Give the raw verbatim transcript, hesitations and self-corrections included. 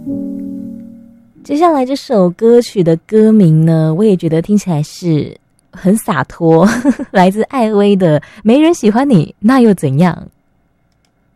接下来这首歌曲的歌名呢，我也觉得听起来是很洒脱，来自艾薇的《没人喜欢你那又怎样》。